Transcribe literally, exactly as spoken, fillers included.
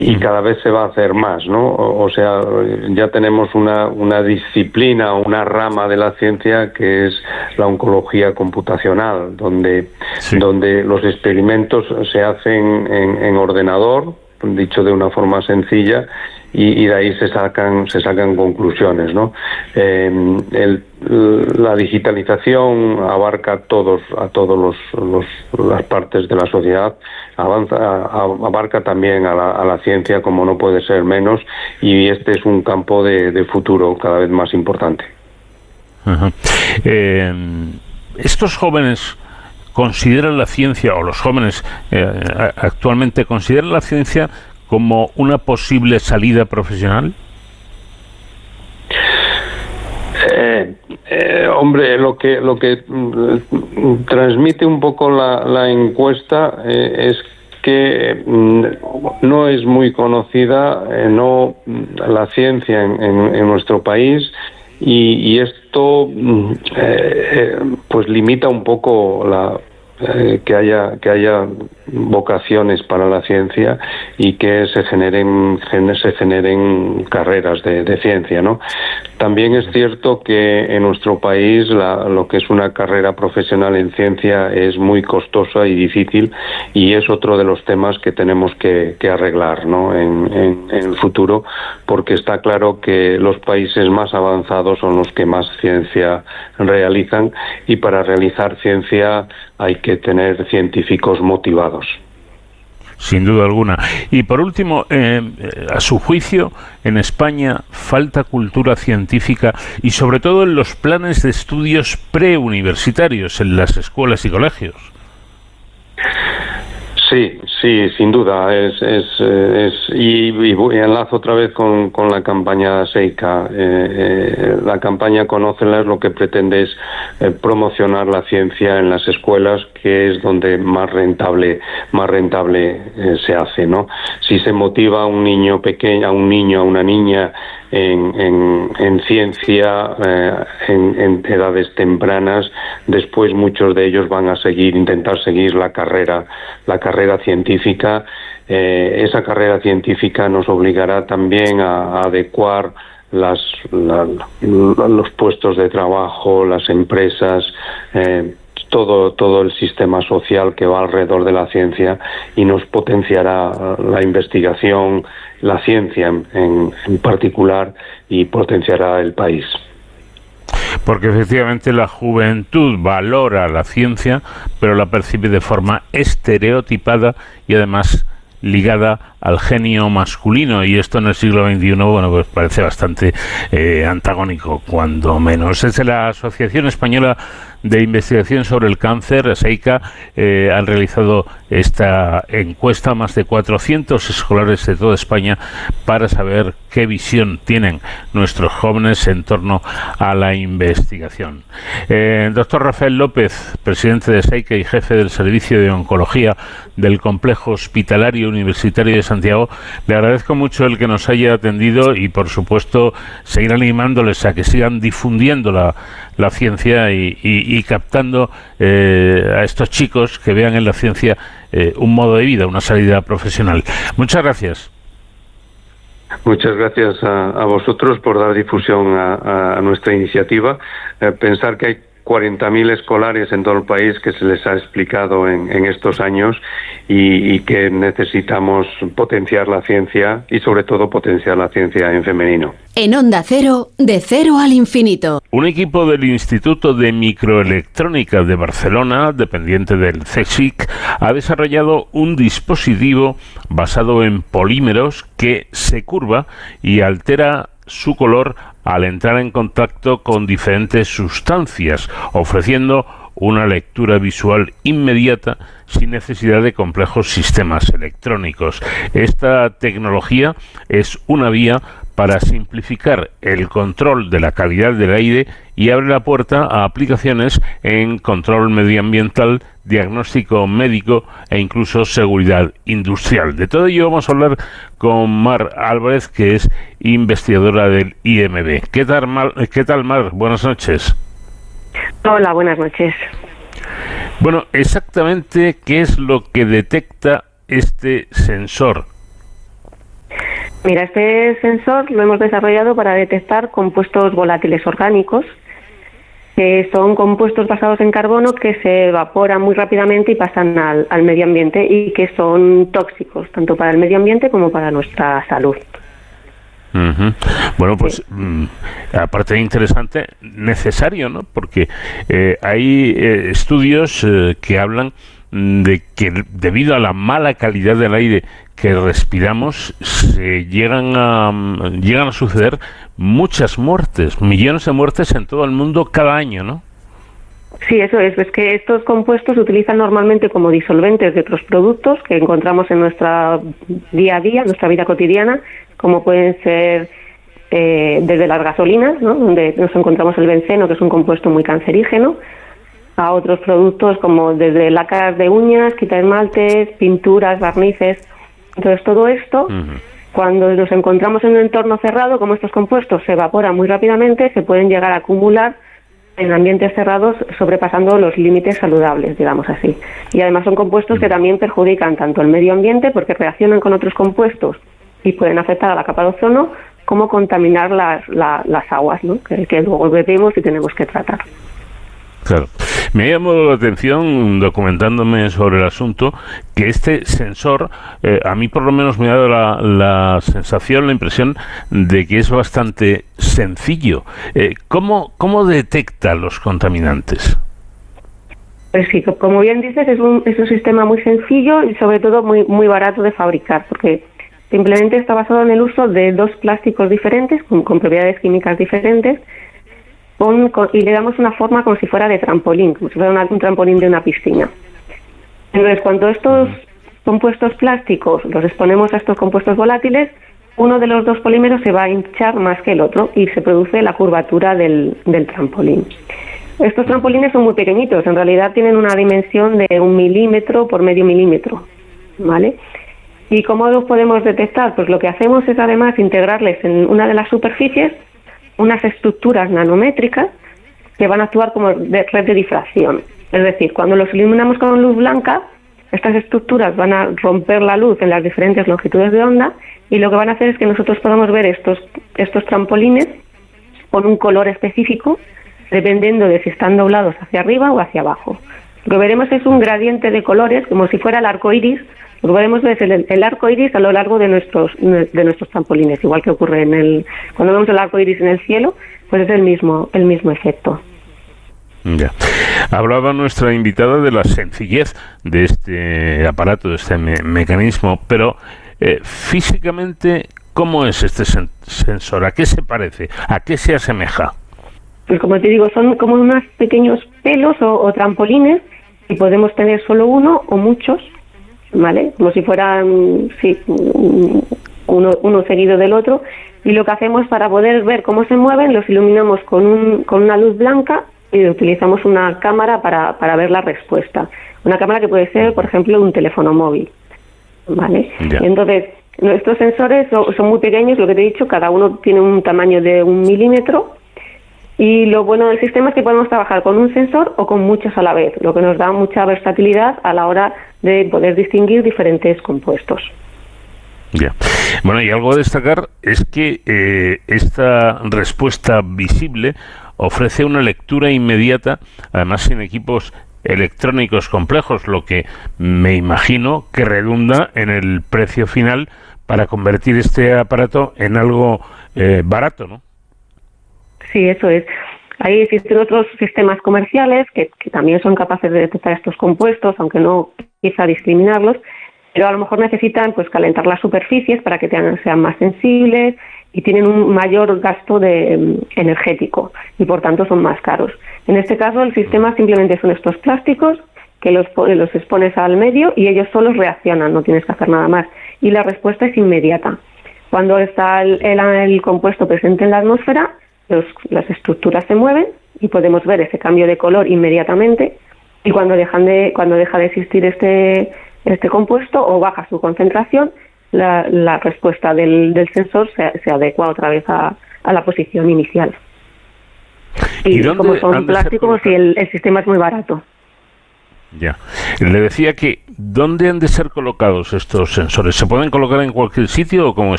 y cada vez se va a hacer más, ¿no? O, o sea, ya tenemos una, una disciplina, una rama de la ciencia que es la oncología computacional, donde, sí. donde los experimentos se hacen en, en ordenador, dicho de una forma sencilla, y, y de ahí se sacan se sacan conclusiones, ¿no? Eh, el, la digitalización abarca todos a todos los, los las partes de la sociedad, avanza, a, abarca también a la, a la ciencia, como no puede ser menos, y este es un campo de, de futuro cada vez más importante. Uh-huh. Eh, estos jóvenes consideran la ciencia, o los jóvenes eh, actualmente consideran la ciencia como una posible salida profesional. Eh, eh, hombre, lo que lo que mm, transmite un poco la, la encuesta eh, es que mm, no es muy conocida, eh, no la ciencia en, en, en nuestro país, y, y esto mm, eh, pues limita un poco la eh, que haya que haya vocaciones para la ciencia y que se generen se generen carreras de, de ciencia, ¿no? También es cierto que en nuestro país la, lo que es una carrera profesional en ciencia es muy costosa y difícil, y es otro de los temas que tenemos que, que arreglar, ¿no? en, en, en el futuro, porque está claro que los países más avanzados son los que más ciencia realizan, y para realizar ciencia hay que tener científicos motivados. Sin duda alguna. Y por último, eh, a su juicio, en España falta cultura científica, y sobre todo en los planes de estudios preuniversitarios en las escuelas y colegios. Sí, sí, sin duda. Es, es, es y, y enlazo otra vez con, con la campaña SEICA. Eh, eh, la campaña Conócela es lo que pretende es eh, promocionar la ciencia en las escuelas, que es donde más rentable, más rentable eh, se hace, ¿no? Si se motiva a un niño pequeño, a un niño, a una niña en, en, en ciencia, eh, en, en edades tempranas, después muchos de ellos van a seguir, intentar seguir la carrera, la carrera científica. Eh, esa carrera científica nos obligará también a, a adecuar las, la, los puestos de trabajo, las empresas, eh, todo todo el sistema social que va alrededor de la ciencia, y nos potenciará la investigación, la ciencia en, en, en particular, y potenciará el país. Porque efectivamente la juventud valora la ciencia, pero la percibe de forma estereotipada y además ligada al genio masculino, y esto en el siglo veintiuno, bueno, pues parece bastante eh, antagónico, cuando menos. Desde la Asociación Española de Investigación sobre el Cáncer, SEICA, eh, han realizado esta encuesta a más de cuatrocientos escolares de toda España para saber qué visión tienen nuestros jóvenes en torno a la investigación. Eh, doctor Rafael López, presidente de SEICA y jefe del Servicio de Oncología del Complejo Hospitalario Universitario de Santiago, le agradezco mucho el que nos haya atendido, y por supuesto seguir animándoles a que sigan difundiendo la, la ciencia y, y, y captando eh, a estos chicos que vean en la ciencia eh, un modo de vida, una salida profesional. Muchas gracias. Muchas gracias a, a vosotros por dar difusión a, a nuestra iniciativa. Eh, pensar que hay cuarenta mil escolares en todo el país que se les ha explicado en, en estos años, y, y que necesitamos potenciar la ciencia, y sobre todo potenciar la ciencia en femenino. En Onda Cero, de cero al infinito. Un equipo del Instituto de Microelectrónica de Barcelona, dependiente del CSIC, ha desarrollado un dispositivo basado en polímeros que se curva y altera su color al entrar en contacto con diferentes sustancias, ofreciendo una lectura visual inmediata sin necesidad de complejos sistemas electrónicos. Esta tecnología es una vía para simplificar el control de la calidad del aire y abre la puerta a aplicaciones en control medioambiental, diagnóstico médico e incluso seguridad industrial. De todo ello vamos a hablar con Mar Álvarez, que es investigadora del I M B. ¿Qué tal, Mar? ¿Qué tal, Mar? Buenas noches. Hola, buenas noches. Bueno, exactamente, ¿qué es lo que detecta este sensor? Mira, este sensor lo hemos desarrollado para detectar compuestos volátiles orgánicos, que son compuestos basados en carbono que se evaporan muy rápidamente y pasan al, al medio ambiente y que son tóxicos, tanto para el medio ambiente como para nuestra salud. Uh-huh. Bueno, pues sí. mm, aparte de interesante, necesario, ¿no? Porque eh, hay eh, estudios eh, que hablan de que debido a la mala calidad del aire que respiramos se llegan a llegan a suceder muchas muertes, millones de muertes en todo el mundo cada año, ¿no? Sí, eso es. Es que estos compuestos se utilizan normalmente como disolventes de otros productos que encontramos en nuestro día a día, en nuestra vida cotidiana, como pueden ser eh, desde las gasolinas, ¿no? Donde nos encontramos el benceno, que es un compuesto muy cancerígeno, a otros productos como desde lacas de uñas, quita esmaltes, pinturas, barnices. Entonces todo esto, uh-huh. cuando nos encontramos en un entorno cerrado, como estos compuestos se evaporan muy rápidamente, se pueden llegar a acumular en ambientes cerrados, sobrepasando los límites saludables, digamos así. Y además son compuestos que también perjudican tanto el medio ambiente, porque reaccionan con otros compuestos y pueden afectar a la capa de ozono, como contaminar las, la, las aguas, ¿no? que, que luego bebemos y tenemos que tratar. Claro. Me ha llamado la atención, documentándome sobre el asunto, que este sensor, eh, a mí por lo menos me ha dado la, la sensación, la impresión de que es bastante sencillo. Eh, ¿cómo, ¿Cómo detecta los contaminantes? Pues sí, como bien dices, es un, es un sistema muy sencillo y sobre todo muy, muy barato de fabricar, porque simplemente está basado en el uso de dos plásticos diferentes, con, con propiedades químicas diferentes, Con, con, y le damos una forma como si fuera de trampolín, como si fuera una, un trampolín de una piscina. Entonces, cuando estos compuestos plásticos los exponemos a estos compuestos volátiles, uno de los dos polímeros se va a hinchar más que el otro y se produce la curvatura del, del trampolín. Estos trampolines son muy pequeñitos, en realidad tienen una dimensión de un milímetro por medio milímetro, ¿vale? ¿Y cómo los podemos detectar? Pues lo que hacemos es además integrarles en una de las superficies unas estructuras nanométricas que van a actuar como de red de difracción. Es decir, cuando los iluminamos con luz blanca, estas estructuras van a romper la luz en las diferentes longitudes de onda y lo que van a hacer es que nosotros podamos ver estos, estos trampolines con un color específico, dependiendo de si están doblados hacia arriba o hacia abajo. Lo que veremos es un gradiente de colores, como si fuera el arco iris. Lo que podemos ver es el, el arco iris a lo largo de nuestros de nuestros trampolines, igual que ocurre en el cuando vemos el arco iris en el cielo, pues es el mismo el mismo efecto. Ya. Hablaba nuestra invitada de la sencillez de este aparato, de este me- mecanismo, pero eh, físicamente, ¿cómo es este sen- sensor? ¿A qué se parece? ¿A qué se asemeja? Pues como te digo, son como unos pequeños pelos o, o trampolines y podemos tener solo uno o muchos, ¿vale? Como si fueran sí, uno, uno seguido del otro, y lo que hacemos para poder ver cómo se mueven, los iluminamos con, un, con una luz blanca y utilizamos una cámara para, para ver la respuesta. Una cámara que puede ser, por ejemplo, un teléfono móvil, ¿vale? Yeah. Entonces, nuestros sensores son, son muy pequeños, lo que te he dicho, cada uno tiene un tamaño de un milímetro, y lo bueno del sistema es que podemos trabajar con un sensor o con muchos a la vez, lo que nos da mucha versatilidad a la hora de poder distinguir diferentes compuestos. Ya. Bueno, y algo a destacar es que eh, esta respuesta visible ofrece una lectura inmediata, además sin equipos electrónicos complejos, lo que me imagino que redunda en el precio final para convertir este aparato en algo eh, barato, ¿no? Sí, eso es. Ahí existen otros sistemas comerciales que, que también son capaces de detectar estos compuestos, aunque no quizá discriminarlos, pero a lo mejor necesitan pues calentar las superficies para que tengan, sean más sensibles y tienen un mayor gasto de, um, energético y por tanto son más caros. En este caso el sistema simplemente son estos plásticos que los, los expones al medio y ellos solos reaccionan, no tienes que hacer nada más. Y la respuesta es inmediata. Cuando está el, el, el compuesto presente en la atmósfera, Los, las estructuras se mueven y podemos ver ese cambio de color inmediatamente, y cuando dejan de cuando deja de existir este este compuesto o baja su concentración, la, la respuesta del, del sensor se, se adecua otra vez a, a la posición inicial. Y, ¿Y como son plásticos, y el, el sistema es muy barato. Ya. Le decía que ¿dónde han de ser colocados estos sensores? ¿Se pueden colocar en cualquier sitio o cómo es